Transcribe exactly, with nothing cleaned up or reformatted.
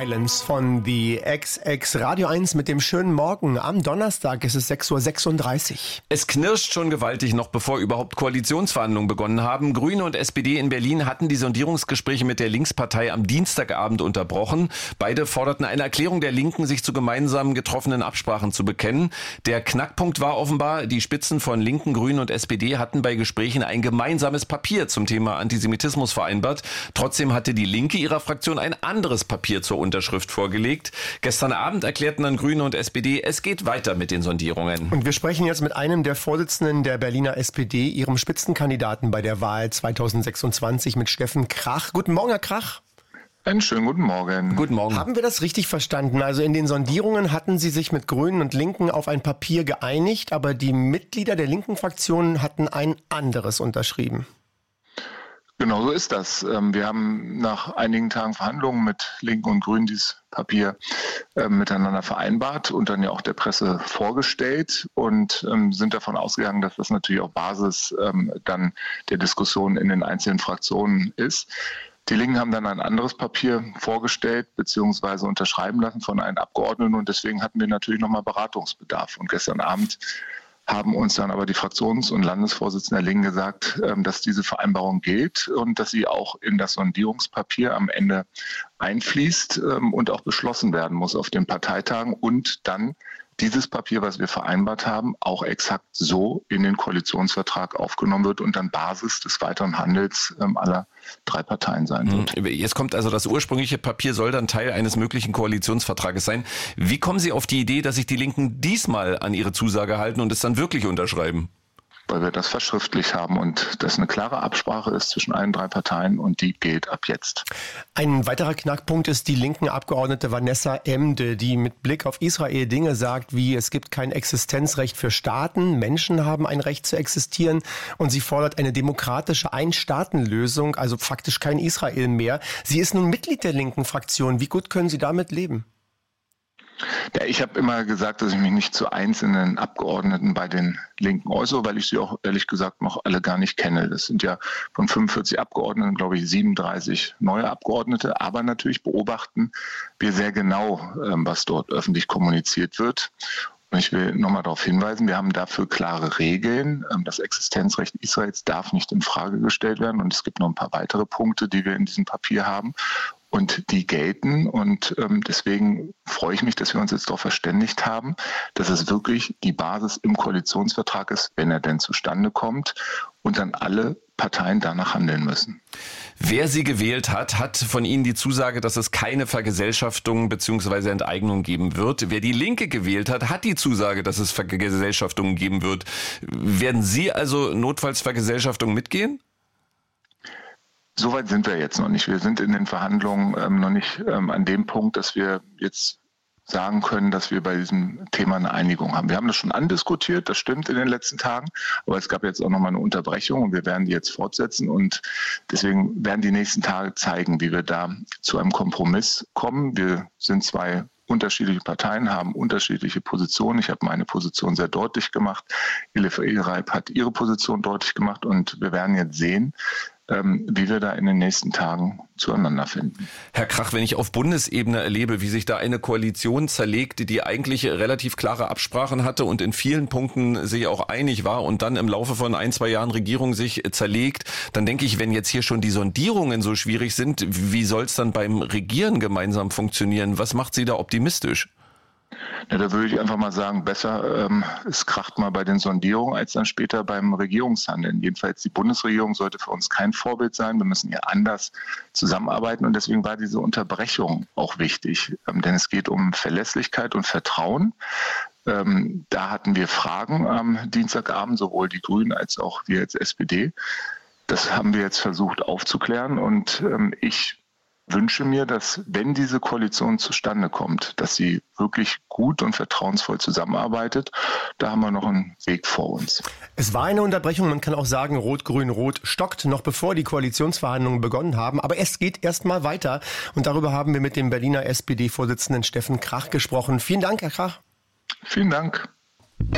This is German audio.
Silence von The X X Radio eins mit dem schönen Morgen. Am Donnerstag ist es sechs Uhr sechsunddreißig. Es knirscht schon gewaltig, noch bevor überhaupt Koalitionsverhandlungen begonnen haben. Grüne und S P D in Berlin hatten die Sondierungsgespräche mit der Linkspartei am Dienstagabend unterbrochen. Beide forderten eine Erklärung der Linken, sich zu gemeinsam getroffenen Absprachen zu bekennen. Der Knackpunkt war offenbar, die Spitzen von Linken, Grünen und S P D hatten bei Gesprächen ein gemeinsames Papier zum Thema Antisemitismus vereinbart. Trotzdem hatte die Linke ihrer Fraktion ein anderes Papier zur Unterschrift vorgelegt. Gestern Abend erklärten dann Grüne und S P D, es geht weiter mit den Sondierungen. Und wir sprechen jetzt mit einem der Vorsitzenden der Berliner S P D, ihrem Spitzenkandidaten bei der Wahl zweitausendsechsundzwanzig, mit Steffen Krach. Guten Morgen, Herr Krach. Einen schönen guten Morgen. Guten Morgen. Haben wir das richtig verstanden? Also in den Sondierungen hatten Sie sich mit Grünen und Linken auf ein Papier geeinigt, aber die Mitglieder der linken Fraktionen hatten ein anderes unterschrieben. Genau so ist das. Wir haben nach einigen Tagen Verhandlungen mit Linken und Grünen dieses Papier miteinander vereinbart und dann ja auch der Presse vorgestellt und sind davon ausgegangen, dass das natürlich auch Basis dann der Diskussion in den einzelnen Fraktionen ist. Die Linken haben dann ein anderes Papier vorgestellt bzw. unterschreiben lassen von einem Abgeordneten und deswegen hatten wir natürlich nochmal Beratungsbedarf. Und gestern Abend haben uns dann aber die Fraktions- und Landesvorsitzenden der Linken gesagt, dass diese Vereinbarung gilt und dass sie auch in das Sondierungspapier am Ende einfließt und auch beschlossen werden muss auf den Parteitagen und dann dieses Papier, was wir vereinbart haben, auch exakt so in den Koalitionsvertrag aufgenommen wird und dann Basis des weiteren Handels aller drei Parteien sein wird. Jetzt kommt also das ursprüngliche Papier, soll dann Teil eines möglichen Koalitionsvertrages sein. Wie kommen Sie auf die Idee, dass sich die Linken diesmal an ihre Zusage halten und es dann wirklich unterschreiben? Weil wir das verschriftlich haben und das eine klare Absprache ist zwischen allen drei Parteien und die gilt ab jetzt. Ein weiterer Knackpunkt ist die linken Abgeordnete Vanessa Emde, die mit Blick auf Israel Dinge sagt wie, es gibt kein Existenzrecht für Staaten, Menschen haben ein Recht zu existieren und sie fordert eine demokratische Ein-Staaten-Lösung, also faktisch kein Israel mehr. Sie ist nun Mitglied der linken Fraktion. Wie gut können Sie damit leben? Ja, ich habe immer gesagt, dass ich mich nicht zu einzelnen Abgeordneten bei den Linken äußere, weil ich sie auch ehrlich gesagt noch alle gar nicht kenne. Das sind ja von fünfundvierzig Abgeordneten, glaube ich, siebenunddreißig neue Abgeordnete. Aber natürlich beobachten wir sehr genau, was dort öffentlich kommuniziert wird. Und ich will nochmal darauf hinweisen, wir haben dafür klare Regeln. Das Existenzrecht Israels darf nicht in Frage gestellt werden. Und es gibt noch ein paar weitere Punkte, die wir in diesem Papier haben. Und die gelten und ähm, deswegen freue ich mich, dass wir uns jetzt darauf verständigt haben, dass es wirklich die Basis im Koalitionsvertrag ist, wenn er denn zustande kommt und dann alle Parteien danach handeln müssen. Wer Sie gewählt hat, hat von Ihnen die Zusage, dass es keine Vergesellschaftung bzw. Enteignung geben wird. Wer die Linke gewählt hat, hat die Zusage, dass es Vergesellschaftungen geben wird. Werden Sie also notfalls Vergesellschaftungen mitgehen? Soweit sind wir jetzt noch nicht. Wir sind in den Verhandlungen ähm, noch nicht ähm, an dem Punkt, dass wir jetzt sagen können, dass wir bei diesem Thema eine Einigung haben. Wir haben das schon andiskutiert, das stimmt in den letzten Tagen, aber es gab jetzt auch nochmal eine Unterbrechung und wir werden die jetzt fortsetzen und deswegen werden die nächsten Tage zeigen, wie wir da zu einem Kompromiss kommen. Wir sind zwei unterschiedliche Parteien, haben unterschiedliche Positionen. Ich habe meine Position sehr deutlich gemacht. Elif Elreib hat ihre Position deutlich gemacht und wir werden jetzt sehen, wie wir da in den nächsten Tagen zueinander finden. Herr Krach, wenn ich auf Bundesebene erlebe, wie sich da eine Koalition zerlegt, die eigentlich relativ klare Absprachen hatte und in vielen Punkten sich auch einig war und dann im Laufe von ein, zwei Jahren Regierung sich zerlegt, dann denke ich, wenn jetzt hier schon die Sondierungen so schwierig sind, wie soll es dann beim Regieren gemeinsam funktionieren? Was macht Sie da optimistisch? Ja, da würde ich einfach mal sagen, besser ähm, es kracht mal bei den Sondierungen als dann später beim Regierungshandeln. Jedenfalls die Bundesregierung sollte für uns kein Vorbild sein. Wir müssen hier anders zusammenarbeiten und deswegen war diese Unterbrechung auch wichtig. Ähm, denn es geht um Verlässlichkeit und Vertrauen. Ähm, da hatten wir Fragen am Dienstagabend, sowohl die Grünen als auch wir als S P D. Das haben wir jetzt versucht aufzuklären und ähm, ich wünsche mir, dass, wenn diese Koalition zustande kommt, dass sie wirklich gut und vertrauensvoll zusammenarbeitet. Da haben wir noch einen Weg vor uns. Es war eine Unterbrechung, man kann auch sagen, Rot-Grün-Rot stockt, noch bevor die Koalitionsverhandlungen begonnen haben. Aber es geht erst mal weiter. Und darüber haben wir mit dem Berliner S P D-Vorsitzenden Steffen Krach gesprochen. Vielen Dank, Herr Krach. Vielen Dank.